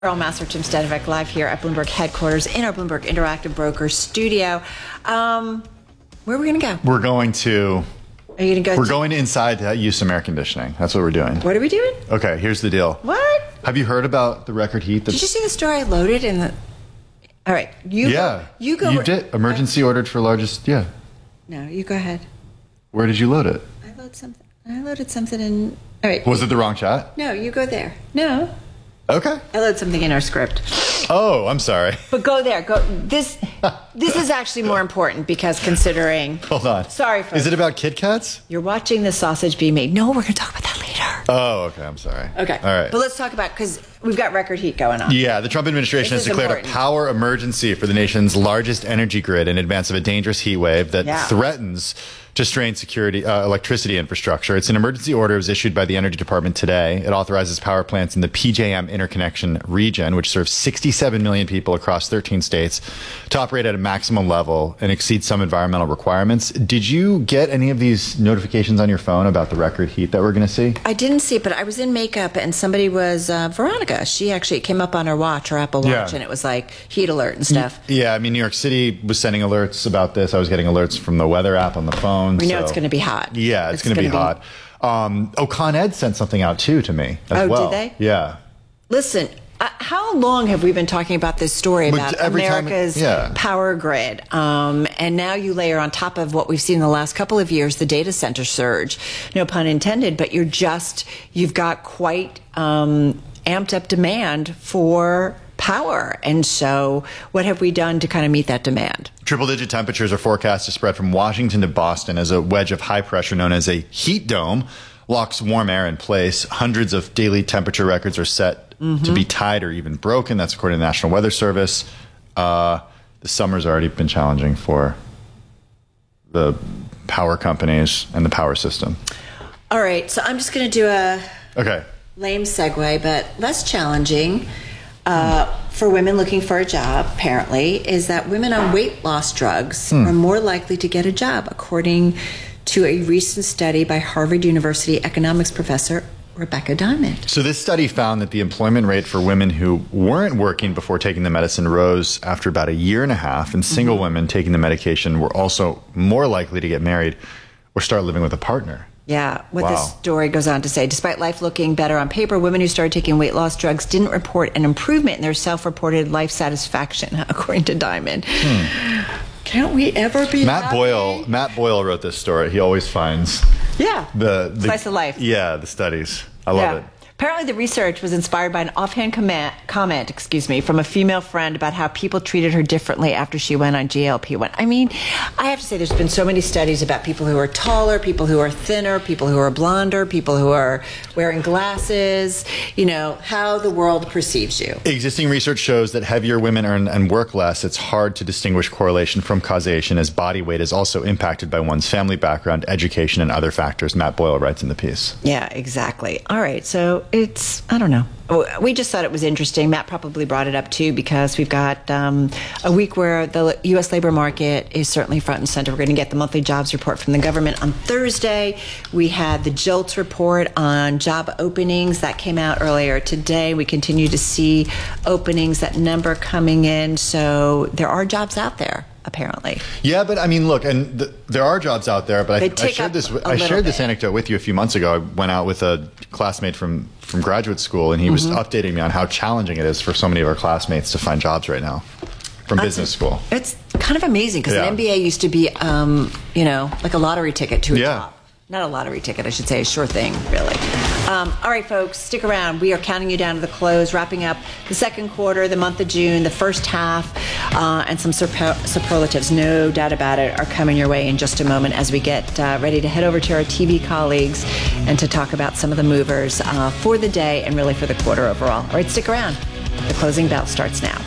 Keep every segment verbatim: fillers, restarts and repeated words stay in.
Earl Master, Tim Stanovic, live here at Bloomberg headquarters in our Bloomberg Interactive Brokers studio. Um, where are we going to go? We're going to... Are you going to go? We're to, going inside to use some air conditioning. That's what we're doing. What are we doing? Okay, here's the deal. What? Have you heard about the record heat? That's... Did you see the story I loaded in the... All right, you yeah, go. You go. You did. Emergency I... ordered for largest... Yeah. No, you go ahead. Where did you load it? I loaded something. I loaded something in... All right. Was it the wrong chat? No, you go there. No. Okay. I loaded something in our script. Oh, I'm sorry. But go there. Go. This This is actually more important because considering... Hold on. Sorry, folks. Is it about Kit Kats? You're watching the sausage being made. No, we're going to talk about that later. Oh, okay. I'm sorry. Okay. All right. But let's talk about, because we've got record heat going on. Yeah, the Trump administration This has is declared important. a power emergency for the nation's largest energy grid in advance of a dangerous heat wave that Yeah. threatens to strain security, uh, electricity infrastructure. It's an emergency order. It was issued by the Energy Department today. It authorizes power plants in the P J M interconnection region, which serves sixty-seven million people across thirteen states, to operate at a maximum level and exceed some environmental requirements. Did you get any of these notifications on your phone about the record heat that we're going to see? I didn't see it, but I was in makeup and somebody was, uh, Veronica, she actually it came up on her watch, her Apple Watch, Yeah. and it was like heat alert and stuff. Yeah, I mean, New York City was sending alerts about this. I was getting alerts from the weather app on the phone. We know so- it's going to be hot. Yeah, it's, It's going to be gonna hot. Um, oh, Con Ed sent something out too to me as Oh, did well. they? Yeah. Listen, uh, how long have we been talking about this story But about every time- America's yeah. power grid? Um, and now you layer on top of what we've seen in the last couple of years, the data center surge. No pun intended, but you're just, you've got quite um, amped up demand for power. And so what have we done to kind of meet that demand? Triple digit temperatures are forecast to spread from Washington to Boston as a wedge of high pressure known as a heat dome locks warm air in place. Hundreds of daily temperature records are set mm-hmm. to be tied or even broken. That's according to the National Weather Service. Uh, the summer's already been challenging for the power companies and the power system. All right, so I'm just going to do a Okay. lame segue, but less challenging. Uh, for women looking for a job, apparently, is that women on weight loss drugs Hmm. are more likely to get a job, according to a recent study by Harvard University economics professor Rebecca Diamond. So this study found that the employment rate for women who weren't working before taking the medicine rose after about a year and a half, and single Mm-hmm. women taking the medication were also more likely to get married or start living with a partner. Yeah, what Wow. this story goes on to say, despite life looking better on paper, women who started taking weight loss drugs didn't report an improvement in their self-reported life satisfaction, according to Diamond. Hmm. Can't we ever be Matt happy? Boyle, Matt Boyle wrote this story. He always finds Yeah. the, the Slice of life. Yeah, the studies. I love Yeah. it. Apparently, the research was inspired by an offhand comment, comment, excuse me, from a female friend about how people treated her differently after she went on G L P one. I mean, I have to say, there's been so many studies about people who are taller, people who are thinner, people who are blonder, people who are wearing glasses. You know how the world perceives you. Existing research shows that heavier women earn and work less. It's hard to distinguish correlation from causation, as body weight is also impacted by one's family background, education, and other factors. Matt Boyle writes in the piece. Yeah, exactly. All right, so it's, I don't know. We just thought it was interesting. Matt probably brought it up too because we've got um, a week where the U S labor market is certainly front and center. We're going to get the monthly jobs report from the government on Thursday. We had the JOLTS report on job openings that came out earlier today. We continue to see openings, that number coming in. So there are jobs out there, apparently. Yeah, but I mean, look, and th- there are jobs out there. But I, They I tick shared up this. a I little shared this bit. anecdote with you a few months ago. I went out with a classmate from from graduate school, and he was updating me on how challenging it is for so many of our classmates to find jobs right now from business school. It's kind of amazing because Yeah. an M B A used to be, um, you know, like a lottery ticket to a Yeah. job. Not a lottery ticket, I should say, a sure thing, really. Um, all right, folks, stick around. We are counting you down to the close, wrapping up the second quarter, the month of June, the first half, uh, and some super- superlatives, no doubt about it, are coming your way in just a moment as we get uh, ready to head over to our T V colleagues and to talk about some of the movers uh, for the day and really for the quarter overall. All right, stick around. The closing bell starts now.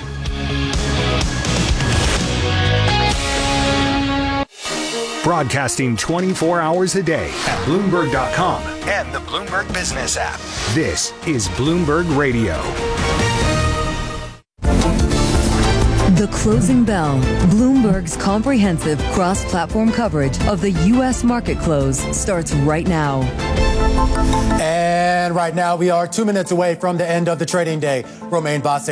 Broadcasting twenty-four hours a day at Bloomberg dot com And the Bloomberg Business app. This is Bloomberg Radio. The The Closing Bell, Bloomberg's comprehensive cross-platform coverage of the U S market close, starts right now. And right now we are two minutes away from the end of the trading day. Romaine Bostick